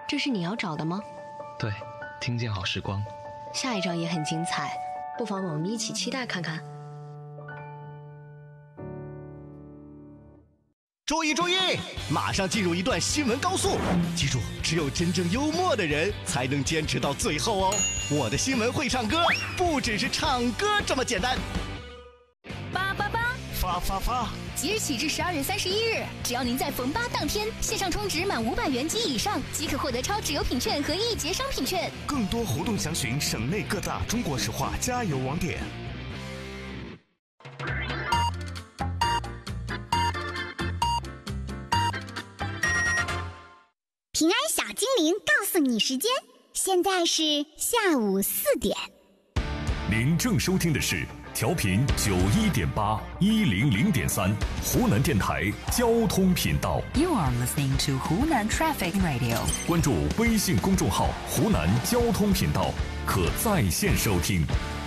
这是你要找的吗？ 对，听见好时光。 下一章也很精彩，不妨我们一起期待看看。 注意注意，马上进入一段新闻高速，记住，只有真正幽默的人才能坚持到最后哦。我的新闻会唱歌，不只是唱歌这么简单。发！ 即日起至12月31日，只要您在逢8当天线上充值满500元及以上，即可获得超值有品券和1节商品券。 更多活动详询省内各大中国石化加油网点。 平安小精灵告诉你时间，现在是下午4点。 您正收听的是调频91.8 100.3湖南电台交通频道。 You are listening to 湖南 Traffic Radio。 关注微信公众号湖南交通频道，可在线收听。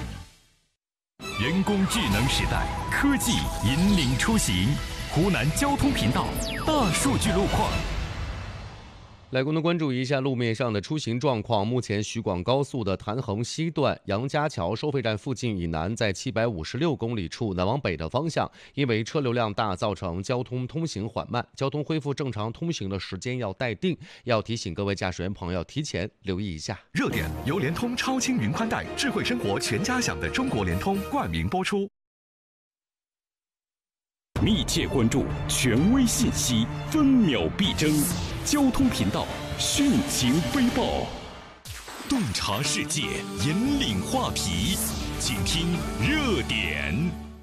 人工智能时代，科技引领出行。湖南交通频道大数据路况。 来共同关注一下路面上的出行状况。目前徐广高速的潭衡西段杨家桥收费站附近以南，在756公里处南往北的方向，因为车流量大，造成交通通行缓慢，交通恢复正常通行的时间要待定，要提醒各位驾驶员朋友提前留意一下。 热点由联通超轻云宽带智慧生活全家享的中国联通冠名播出。 密切关注权威信息，分秒必争。交通频道迅情飞报，洞察世界，引领话题，请听热点。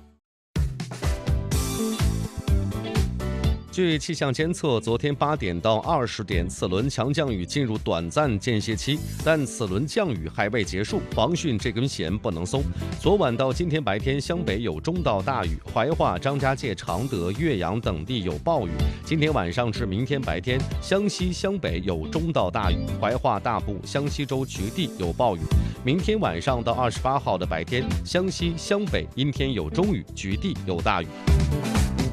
据气象监测，昨天8点到20点，此轮强降雨进入短暂间歇期，但此轮降雨还未结束，防汛这根弦不能松。昨晚到今天白天，湘北有中到大雨，怀化、张家界、常德、岳阳等地有暴雨。今天晚上至明天白天，湘西、湘北有中到大雨，怀化、大部、湘西州局地有暴雨。明天晚上到28号的白天，湘西、湘北阴天有中雨，局地有大雨。